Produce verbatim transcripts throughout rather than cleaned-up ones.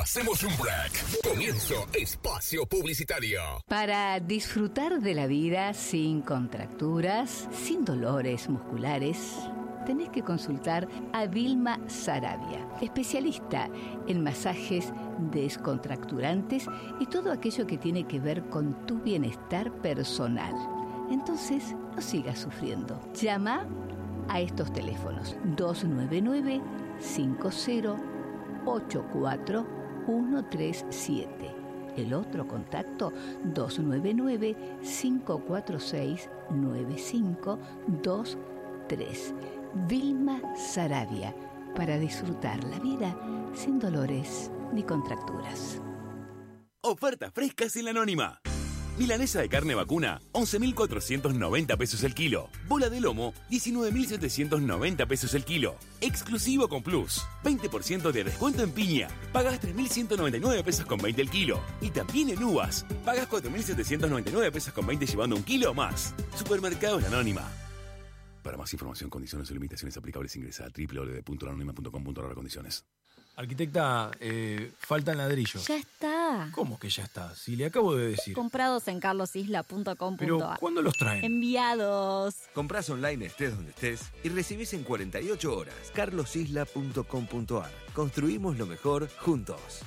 Hacemos un break. Comienzo espacio publicitario. Para disfrutar de la vida sin contracturas, sin dolores musculares, tenés que consultar a Vilma Sarabia, especialista en masajes descontracturantes y todo aquello que tiene que ver con tu bienestar personal. Entonces, no sigas sufriendo. Llama a estos teléfonos dos nueve nueve, cinco cero ocho cuatro uno tres siete. El otro contacto dos nueve nueve, cinco cuatro seis, nueve cinco dos tres. Vilma Sarabia, para disfrutar la vida sin dolores ni contracturas. Ofertas frescas en la Anónima. Milanesa de carne vacuna, once mil cuatrocientos noventa pesos el kilo. Bola de lomo, diecinueve mil setecientos noventa pesos el kilo. Exclusivo con Plus. veinte por ciento de descuento en piña. Pagas tres mil ciento noventa y nueve pesos con veinte el kilo. Y también en uvas. Pagas cuatro mil setecientos noventa y nueve pesos con veinte llevando un kilo o más. Supermercados La Anónima. Para más información, condiciones y limitaciones aplicables, ingresa a doble u doble u doble u punto la anónima punto com punto a r condiciones. Arquitecta, eh, faltan ladrillos. Ya está. ¿Cómo que ya está? Si le acabo de decir. Comprados en carlos isla punto com punto a r. Pero, ¿cuándo los traen? Enviados. Comprás online estés donde estés y recibís en cuarenta y ocho horas. carlos isla punto com punto a r. Construimos lo mejor juntos.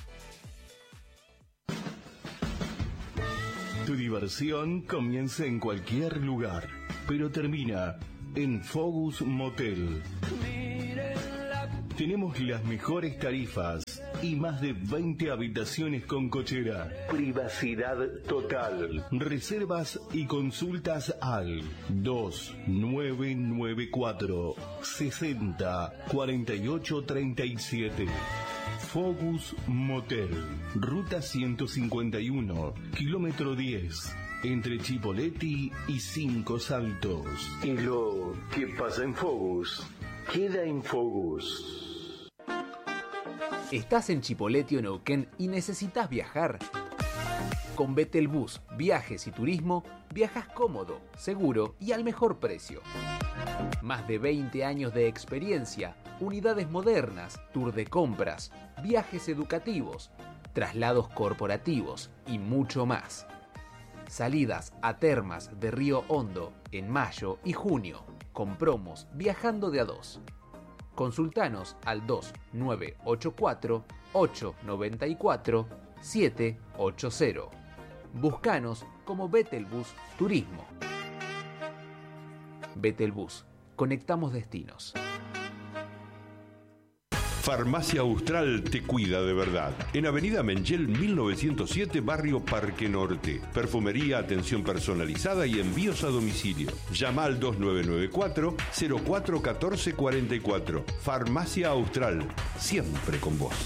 Tu diversión comienza en cualquier lugar, pero termina en Focus Motel. Tenemos las mejores tarifas y más de veinte habitaciones con cochera. Privacidad total. Reservas y consultas al dos nueve nueve cuatro, sesenta, cuarenta y ocho treinta y siete. Focus Motel, ruta ciento cincuenta y uno, kilómetro diez, entre Chipoleti y Cinco Saltos. Y lo que pasa en Focus, queda en Focus. ¿Estás en Chipoleti o Neuquén y necesitas viajar? Con Betelbus, Viajes y Turismo, viajas cómodo, seguro y al mejor precio. Más de veinte años de experiencia, unidades modernas, tour de compras, viajes educativos, traslados corporativos y mucho más. Salidas a termas de Río Hondo en mayo y junio, con promos viajando de a dos. Consultanos al dos nueve ocho cuatro, ocho nueve cuatro, siete ocho cero. Buscanos como Betelbus Turismo. Betelbus, conectamos destinos. Farmacia Austral te cuida de verdad. En Avenida Mengel mil novecientos siete, barrio Parque Norte. Perfumería, atención personalizada y envíos a domicilio. Llama al dos nueve nueve cuatro, cero cuatro uno cuatro cuatro cuatro. Farmacia Austral, siempre con vos.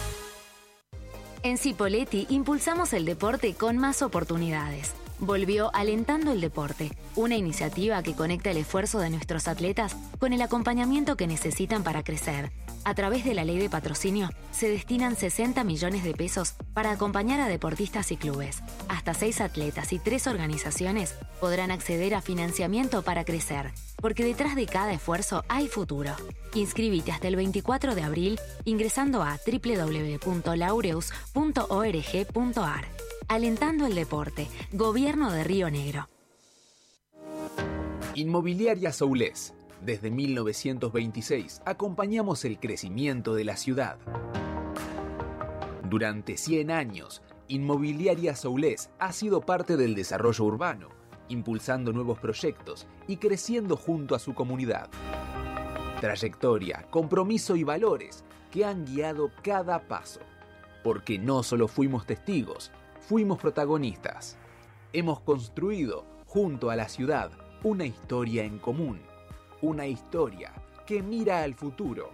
En Cipolletti impulsamos el deporte con más oportunidades. Volvió Alentando el Deporte, una iniciativa que conecta el esfuerzo de nuestros atletas con el acompañamiento que necesitan para crecer. A través de la ley de patrocinio, se destinan sesenta millones de pesos para acompañar a deportistas y clubes. Hasta seis atletas y tres organizaciones podrán acceder a financiamiento para crecer, porque detrás de cada esfuerzo hay futuro. Inscríbete hasta el veinticuatro de abril ingresando a doble u doble u doble u punto laureus punto org punto a r. Alentando el Deporte, Gobierno de Río Negro. Inmobiliaria Soulés. Desde mil novecientos veintiséis acompañamos el crecimiento de la ciudad. Durante cien años, Inmobiliaria Soulés ha sido parte del desarrollo urbano, impulsando nuevos proyectos y creciendo junto a su comunidad. Trayectoria, compromiso y valores que han guiado cada paso. Porque no solo fuimos testigos, fuimos protagonistas. Hemos construido, junto a la ciudad, una historia en común. Una historia que mira al futuro.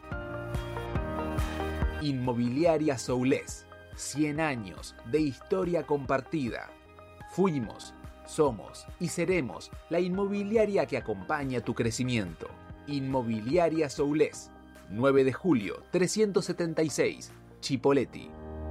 Inmobiliaria Soulés. cien años de historia compartida. Fuimos, somos y seremos la inmobiliaria que acompaña tu crecimiento. Inmobiliaria Soulés. nueve de julio, trescientos setenta y seis, Chipoleti.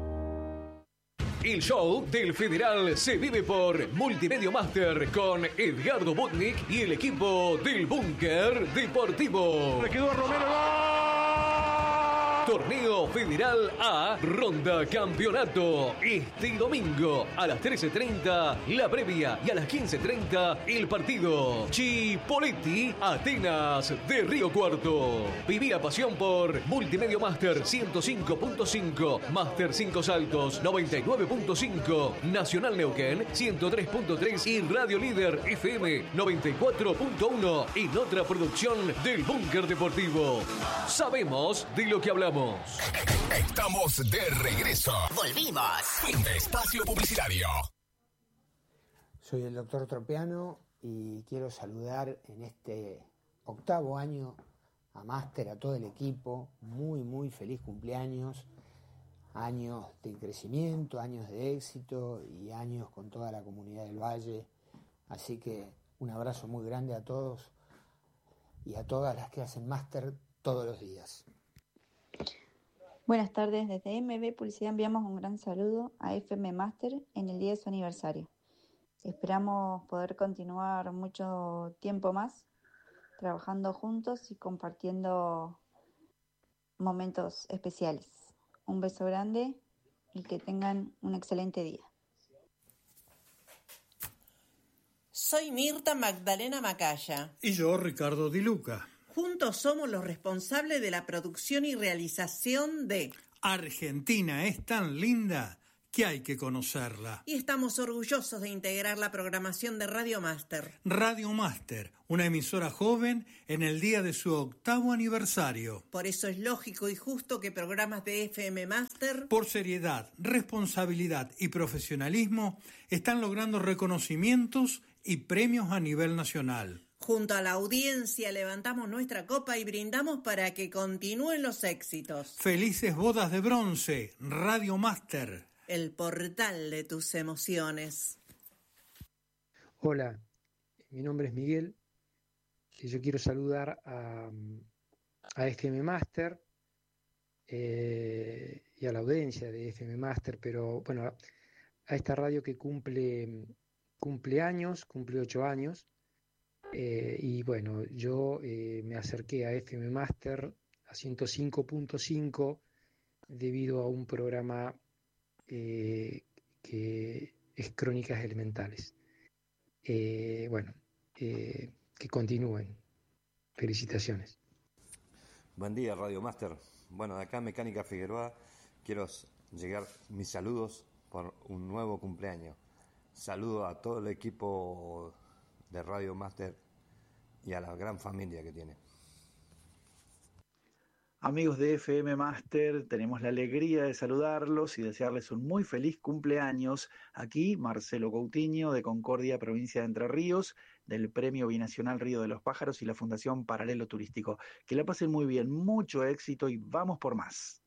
El show del Federal se vive por Multimedia Master con Edgardo Botnik y el equipo del Búnker Deportivo. Le quedó a Romero. Torneo Federal A, Ronda Campeonato. Este domingo a las trece treinta, la previa, y a las quince treinta, el partido. Chipoleti, Atenas de Río Cuarto. Viví la pasión por Multimedia Master ciento cinco punto cinco, Master cinco Saltos noventa y nueve punto cinco, Nacional Neuquén ciento tres punto tres y Radio Líder F M noventa y cuatro punto uno, en otra producción del Búnker Deportivo. Sabemos de lo que hablamos. Estamos de regreso. Volvimos. Fin de espacio publicitario. Soy el doctor Tropiano y quiero saludar en este octavo año a Máster, a todo el equipo. Muy, muy feliz cumpleaños. Años de crecimiento, años de éxito y años con toda la comunidad del Valle. Así que un abrazo muy grande a todos y a todas las que hacen Máster todos los días. Buenas tardes, desde M B Publicidad enviamos un gran saludo a F M Master en el día de su aniversario. Esperamos poder continuar mucho tiempo más trabajando juntos y compartiendo momentos especiales. Un beso grande y que tengan un excelente día. Soy Mirta Magdalena Macaya. Y yo, Ricardo Di Luca. Juntos somos los responsables de la producción y realización de Argentina es tan linda que hay que conocerla. Y estamos orgullosos de integrar la programación de Radio Máster. Radio Máster, una emisora joven en el día de su octavo aniversario. Por eso es lógico y justo que programas de F M Máster, por seriedad, responsabilidad y profesionalismo, están logrando reconocimientos y premios a nivel nacional. Junto a la audiencia levantamos nuestra copa y brindamos para que continúen los éxitos. Felices bodas de bronce, Radio Máster. El portal de tus emociones. Hola, mi nombre es Miguel y yo quiero saludar a, a F M Máster eh, y a la audiencia de F M Máster, pero bueno, a esta radio que cumple, cumple años, cumple ocho años. Eh, y bueno, yo eh, me acerqué a F M Máster a ciento cinco punto cinco debido a un programa eh, que es Crónicas Elementales. Eh, bueno, eh, que continúen. Felicitaciones. Buen día, Radio Máster. Bueno, de acá Mecánica Figueroa quiero llegar mis saludos por un nuevo cumpleaños. Saludo a todo el equipo de Radio Máster y a la gran familia que tiene. Amigos de F M Máster, tenemos la alegría de saludarlos y desearles un muy feliz cumpleaños. Aquí Marcelo Coutinho de Concordia, provincia de Entre Ríos, del Premio Binacional Río de los Pájaros y la Fundación Paralelo Turístico. Que la pasen muy bien, mucho éxito y vamos por más.